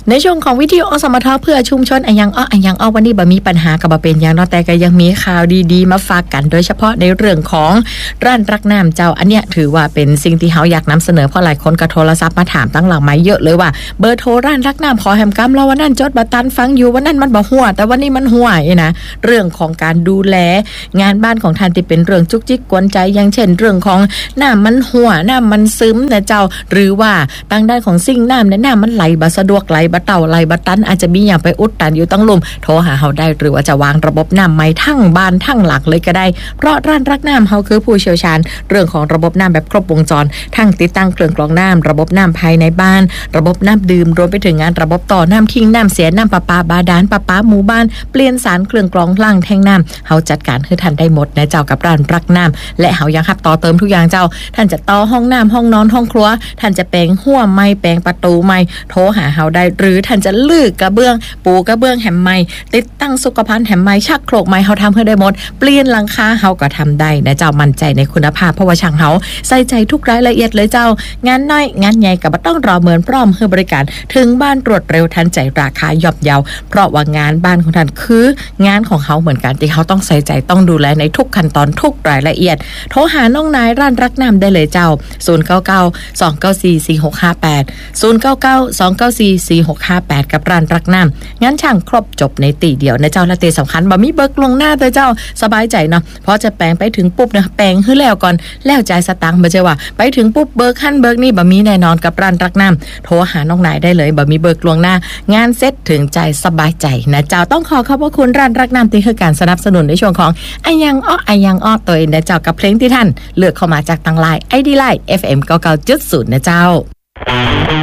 ในช่วงของวิทยุอสมทเพื่อชุมชนอันยังวันนี้บ่มีปัญหากับบ่เป็นอย่างเนาะแต่ก็ยังมีข่าวดีๆมาฝากกันโดยเฉพาะในเรื่องของร้านรักน้ำเจ้าอันเนี้ยถือว่าเป็นสิ่งที่เฮาอยากนำเสนอเพราะหลายคนก็โทรศัพท์มาถามตั้งหลังไม้เยอะเลยว่าเบอร์โทรร้านรักน้ำขอแหมกำเราวันนั้นจดบ่ตันฟังอยู่วันนั้นมันบ่หัวแต่วันนี้มันหัวนะเรื่องของการดูแลงานบ้านของท่านที่เป็นเรื่องจุกจิกกวนใจอย่างเช่นเรื่องของน้ำมันหัวน้ำมันซึมนะเจ้าหรือว่าทางด้านของซิ่งน้ำเนี่ยน้ำมันไหลบ่สะดวกไหลบ่เต่าไหลบ่ตันอาจจะมีอย่างไปอุดตันอยู่ตั้งลุ่มโทรหาเฮาได้หรือว่าจะวางระบบน้ำใหม่ทั้งบ้านทั้งหลักเลยก็ได้เพราะร้านรักน้ำเฮาคือผู้เชี่ยวชาญเรื่องของระบบน้ำแบบครบวงจรทั้งติดตั้งเครื่องกรองน้ำระบบน้ำภายในบ้านระบบน้ำดื่มรวมไปถึงงานระบบต่อน้ำทิ้งน้ำเสียน้ำประปาบาดาลประปาหมู่บ้านเปลี่ยนสารเครื่องกรองล้างแทงน้ำเฮาจัดการให้ท่านได้หมดนะเจ้ากับร้านรักน้ำและเฮายังรับต่อเติมทุกอย่างเจ้าท่านจะต่อห้องน้ำห้องนอนห้องครัวท่านจะแปลงหัวไม้แปลงประตูไม้โทรหาเฮาได้หรือท่านจะลื้อกระเบื้องปูกระเบื้องแหมไม้ติดตั้งสุขภัณฑ์แหมไม้ชักโครกไม้เฮาทำให้ได้หมดเปลี่ยนหลังคาเฮาก็ทำได้นะเจ้ามั่นใจในคุณภาพเพราะว่าช่างเฮาใส่ใจทุกรายละเอียดเลยเจ้างานน้อยงานใหญ่ก็บ่ต้องรอเหมือนพร้อมให้บริการถึงบ้านรวดเร็วทันใจราคาย่อมเยาเพราะว่างานบ้านของท่านคืองานของเฮาเหมือนกันที่เฮาต้องใส่ใจต้องดูแลในทุกขั้นตอนทุกรายละเอียดโทรหาน้องนายร้านรักน้ำได้เลยเจ้า099-294-4658 099-294-4658กับร้านรักน้ำงั้นช่างครบจบในตีเดียวนะเจ้าและตีสำคัญบ่มีเบิกลวงหน้าเจ้าสบายใจเนาะเพราะจะแปลงไปถึงปุ๊บนะแปลงให้แล้วก่อนแล้วจ่ายสตางค์บ่ใช่ว่าไปถึงปุ๊บเบิกขั้นเบิกนี่บ่มีแน่นอนกับร้านรักน้ำโทรหาน้องนายได้เลยบ่มีเบิกลวงหน้างานเสร็จถึงใจสบายใจนะเจ้าต้องขอบพระคุณร้านรักน้ำที่คือการสนับสนุนในช่วงของอันยังอ้อตัวเองนะเจ้ากับเพลงที่ท่านเลือกเข้ามาจากทางไลน์ ID Line FM 99.0นะเจ้า